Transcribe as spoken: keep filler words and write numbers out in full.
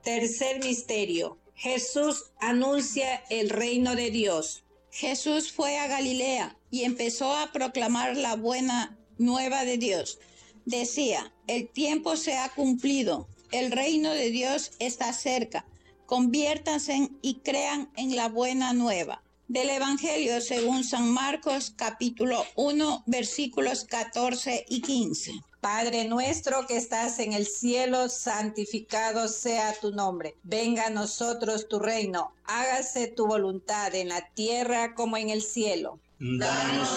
Tercer misterio. Jesús anuncia el reino de Dios. Jesús fue a Galilea y empezó a proclamar la buena nueva de Dios. Decía, el tiempo se ha cumplido, el reino de Dios está cerca. Conviértanse y crean en la buena nueva. Del Evangelio según San Marcos, capítulo uno, versículos catorce y quince. Padre nuestro que estás en el cielo, santificado sea tu nombre. Venga a nosotros tu reino. Hágase tu voluntad en la tierra como en el cielo. Danos